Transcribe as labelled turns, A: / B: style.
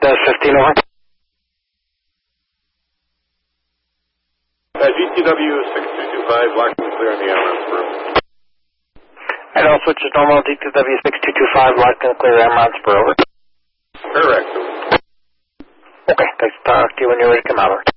A: 15 over.
B: GTW 6225, locked and clear on the Amherst.
A: And I'll switch to normal GTW 6225, locked and clear Amherst, over.
B: Correct.
A: Okay, thanks. Talk to you when you're ready to come out.